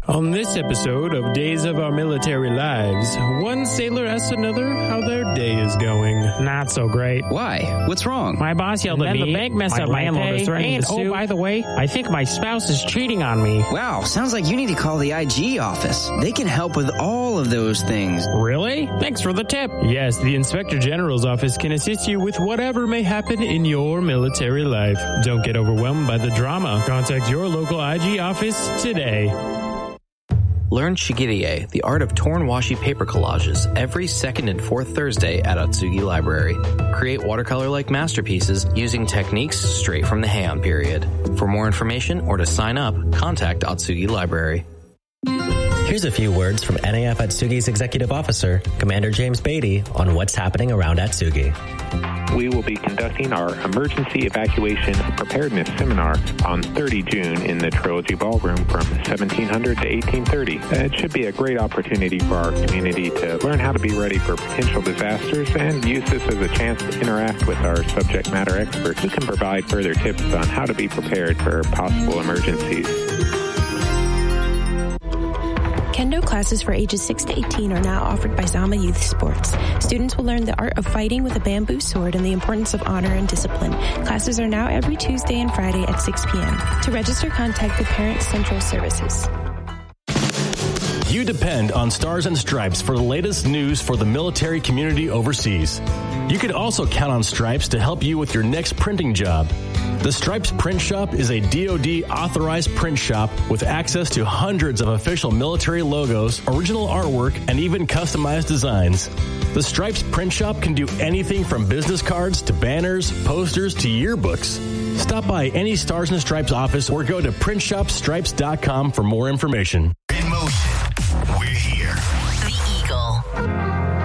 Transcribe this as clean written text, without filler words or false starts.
On this episode of Days of Our Military Lives, one sailor asks another how their day is going. Not so great. Why? What's wrong? My boss yelled at me. The bank messed up my pay. And oh, by the way, I think my spouse is cheating on me. Wow, sounds like you need to call the IG office. They can help with all of those things. Really? Thanks for the tip. Yes, the Inspector General's office can assist you with whatever may happen in your military life. Don't get overwhelmed by the drama. Contact your local IG office today. Learn Shigirie, the art of torn washi paper collages, every second and fourth Thursday at Atsugi Library. Create watercolor-like masterpieces using techniques straight from the Heian period. For more information or to sign up, contact Atsugi Library. Here's a few words from NAF Atsugi's Executive Officer, Commander James Beatty, on what's happening around Atsugi. We will be conducting our Emergency Evacuation Preparedness Seminar on 30 June in the Trilogy Ballroom from 1700 to 1830. It should be a great opportunity for our community to learn how to be ready for potential disasters and use this as a chance to interact with our subject matter experts who can provide further tips on how to be prepared for possible emergencies. Kendo classes for ages 6 to 18 are now offered by Zama Youth Sports. Students will learn the art of fighting with a bamboo sword and the importance of honor and discipline. Classes are now every Tuesday and Friday at 6 p.m. To register, contact the Parents Central Services. You depend on Stars and Stripes for the latest news for the military community overseas. You can also count on Stripes to help you with your next printing job. The Stripes Print Shop is a DoD authorized print shop with access to hundreds of official military logos, original artwork, and even customized designs. The Stripes Print Shop can do anything from business cards to banners, posters to yearbooks. Stop by any Stars and Stripes office or go to printshopstripes.com for more information.